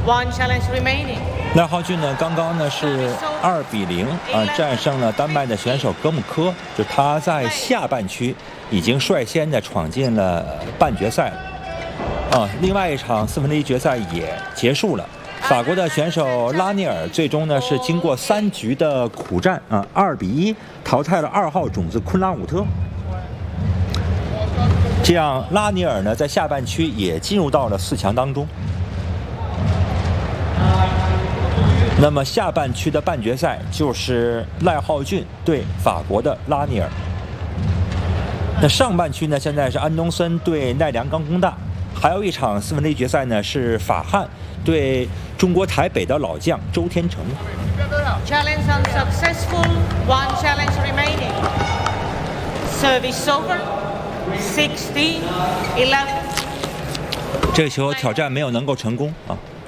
One challenge remaining. 赖浩俊呢，刚刚呢是2-0战胜了丹麦的选手格姆科，就他在下半区已经率先的闯进了半决赛另外一场4分之一决赛也结束了。法国的选手拉涅尔最终呢是经过3局的苦战2-1淘汰了2号种子昆拉武特。这样拉涅尔呢在下半区也进入到了4强当中。那么下半区的半决赛就是赖浩俊对法国的拉涅尔。那上半区呢，现在是安东森对奈良冈功大，还有一场4分之一决赛呢是法汉对中国台北的老将周天成。 Challenge unsuccessful. One challenge remaining. Service over. 16-11. 这个球挑战没有能够成功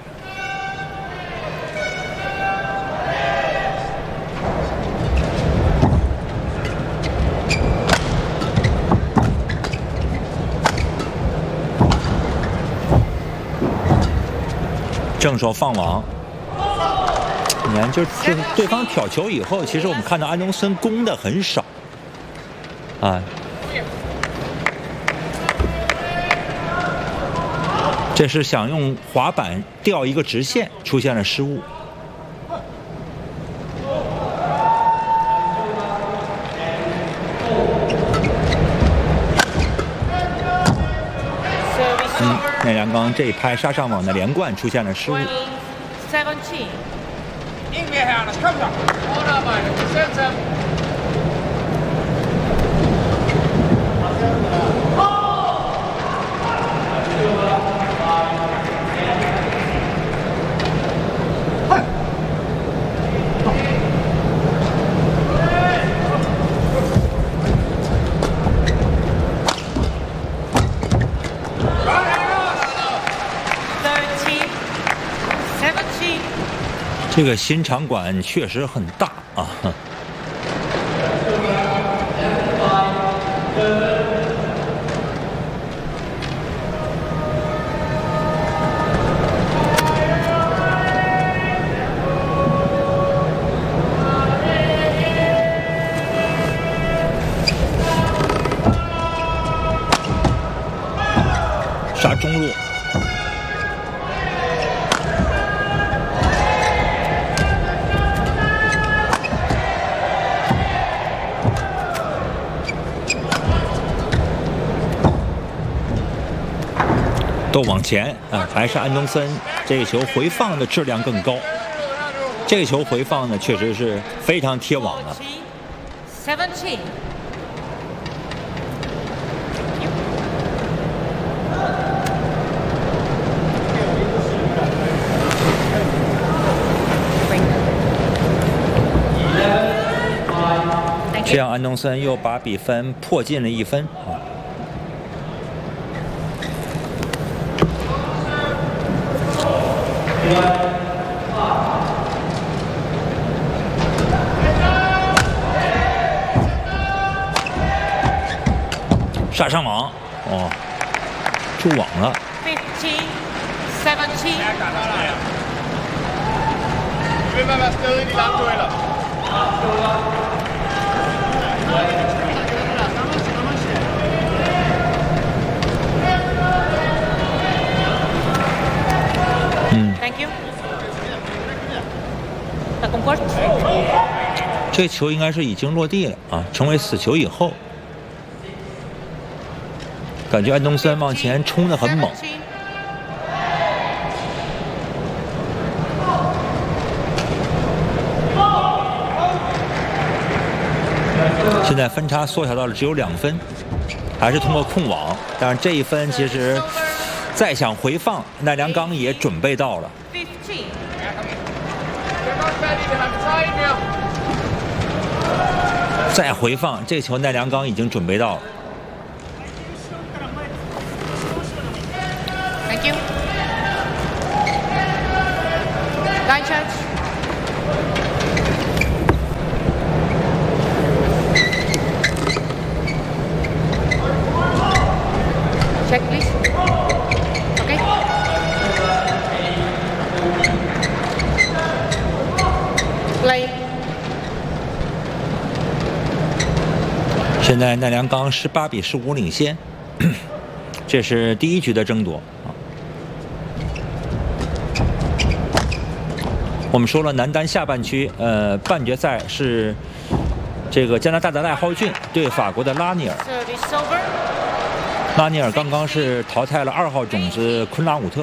正手放网，你看，就是对方挑球以后，其实我们看到安东森攻的很少，这是想用滑板吊一个直线，出现了失误。奈良冈这一拍杀上网的连贯出现了失误。这个新场馆确实很大杀中路。都往前还是安东森这个球回放的质量更高。这个球回放呢，确实是非常贴网的。 17. 这样安东森又把比分迫近了1分杀上网触网了。 15-17. ，Thank you. 这球应该是已经落地了成为死球以后，感觉安东森往前冲得很猛。现在分差缩小到了只有2分，还是通过控网，但是这1分其实再想回放，奈良冈也准备到了。再回放，这球奈良冈已经准备到了。 Thank you. Line charge. Check please. Okay. 现在奈良冈18比15领先，这是第一局的争夺。我们说了，男单下半区，半决赛是这个加拿大的赖浩俊对法国的拉尼尔。拉尼尔刚刚是淘汰了2号种子昆拉武特。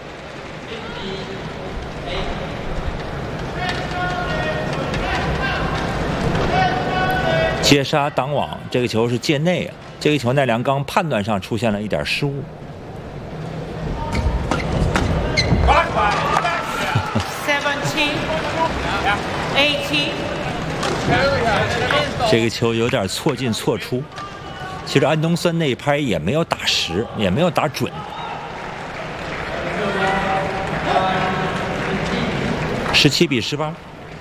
接杀挡网，这个球是界内啊，这个球奈良冈判断上出现了一点失误。这个球有点错进错出，其实安东森那一拍也没有打实，也没有打准。17比18。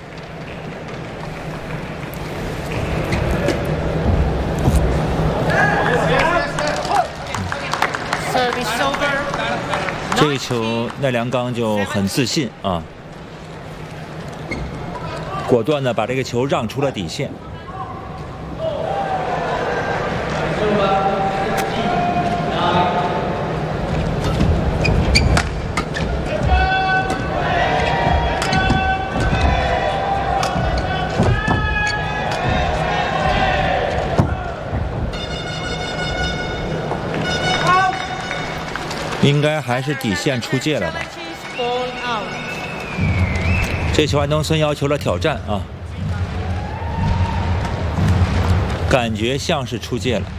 这个球奈良冈就很自信啊。果断的把这个球让出了底线。应该还是底线出界了吧？这球安东森要求了挑战啊，感觉像是出界了。